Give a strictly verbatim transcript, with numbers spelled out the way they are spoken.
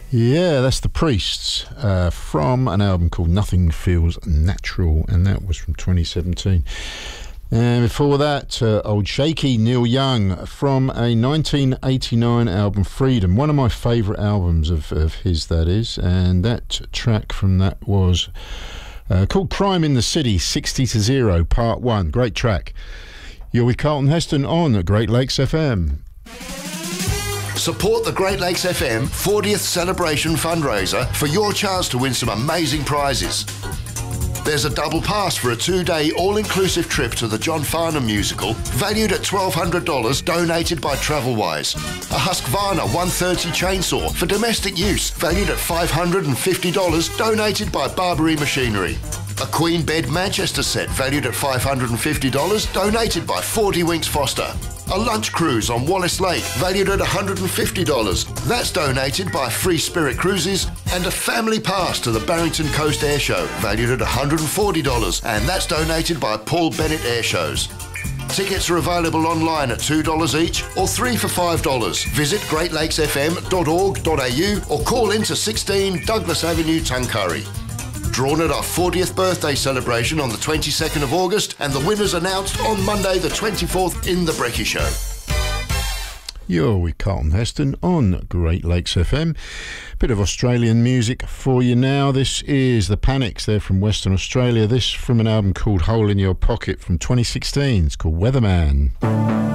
Yeah, that's The Priests uh, from an album called Nothing Feels Natural, and that was from twenty seventeen. And before that, uh, Old Shaky, Neil Young, from a nineteen eighty-nine album, Freedom, one of my favourite albums of, of his, that is, and that track from that was uh, called Crime in the City, sixty to zero, part one. Great track. You're with Carlton Heston on Great Lakes F M. Support the Great Lakes F M fortieth celebration fundraiser for your chance to win some amazing prizes. There's a double pass for a two-day all-inclusive trip to the John Farnham musical, valued at twelve hundred dollars, donated by Travelwise. A Husqvarna one thirty chainsaw for domestic use, valued at five hundred fifty dollars, donated by Barbary Machinery. A Queen Bed Manchester set, valued at five hundred fifty dollars, donated by forty Winks Foster. A lunch cruise on Wallace Lake, valued at one hundred fifty dollars. That's donated by Free Spirit Cruises. And a family pass to the Barrington Coast Air Show, valued at one hundred forty dollars. And that's donated by Paul Bennett Air Shows. Tickets are available online at two dollars each or three for five dollars. Visit great lakes f m dot org dot a u or call into sixteen Douglas Avenue, Tuncurry. Drawn at our fortieth birthday celebration on the twenty-second of August, and the winners announced on Monday the twenty-fourth in The Brekkie Show. You're with Carlton Heston on Great Lakes F M. Bit of Australian music for you now. This is The Panics. They're from Western Australia. This from an album called Hole in Your Pocket from twenty sixteen. It's called Weatherman.